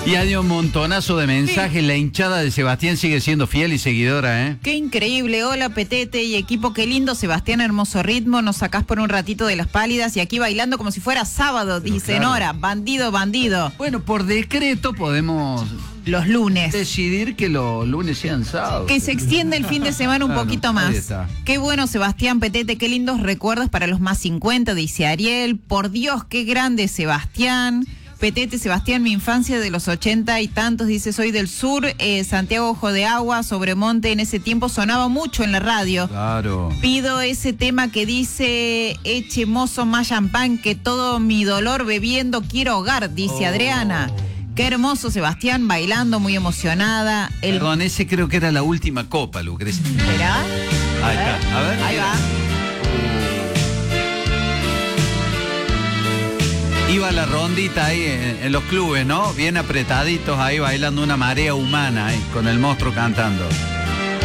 Y hay un montonazo de mensajes. Sí. La hinchada de Sebastián sigue siendo fiel y seguidora, ¿eh? Qué increíble. Hola, Petete y equipo, qué lindo, Sebastián, hermoso ritmo. Nos sacás por un ratito de las pálidas y aquí bailando como si fuera sábado, pero dice claro. Nora. Bandido, bandido. Bueno, por decreto podemos... Los lunes. Decidir que los lunes sean sábados. Que se extiende el fin de semana un poquito más. Qué bueno, Sebastián, Petete, qué lindos recuerdos para los más 50, dice Ariel. Por Dios, qué grande Sebastián. Petete, Sebastián, mi infancia de los 80 y tantos, dice, soy del sur, Santiago Ojo de Agua, Sobremonte, en ese tiempo sonaba mucho en la radio. Claro. Pido ese tema que dice, eche mozo más champán, que todo mi dolor bebiendo quiero hogar, dice Adriana. Qué hermoso, Sebastián, bailando, muy emocionada. Perdón, ese creo que era la última copa, Lucrecia. ¿Verá? Ahí está, a ver. Ahí va. Iba la rondita ahí en los clubes, ¿no? Bien apretaditos ahí bailando una marea humana ahí, con el monstruo cantando.